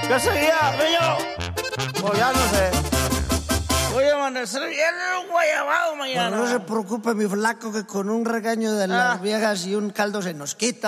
¿Qué seguía, niño? Pues ya no sé. Voy a amanecer bien un guayabado mañana. Bueno, no se preocupe, mi flaco, que con un regaño de las viejas y un caldo se nos quita.